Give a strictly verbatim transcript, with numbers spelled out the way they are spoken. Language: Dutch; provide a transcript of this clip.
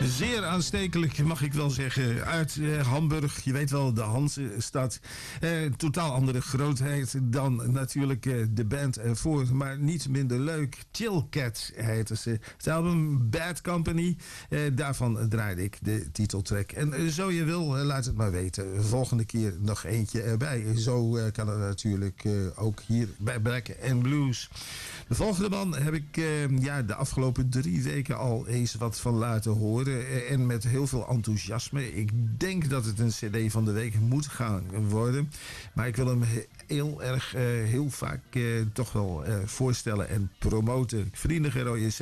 Zeer aanstekelijk, mag ik wel zeggen. Uit uh, Hamburg, je weet wel, de Hansestad. Uh, totaal andere grootheid dan natuurlijk uh, de band ervoor. Maar niet minder leuk. Chillcat heette ze. Het album Bad Company. Uh, daarvan draaide ik de titeltrack. En uh, zo je wil, uh, laat het maar weten. Volgende keer nog eentje erbij. Zo uh, kan het natuurlijk uh, ook hier bij Black and Blues. De volgende man heb ik uh, ja, de afgelopen drie weken al eens wat van laten horen. En met heel veel enthousiasme. Ik denk dat het een cd van de week moet gaan worden. Maar ik wil hem heel erg, uh, heel vaak uh, toch wel uh, voorstellen en promoten. Vrienden Geroje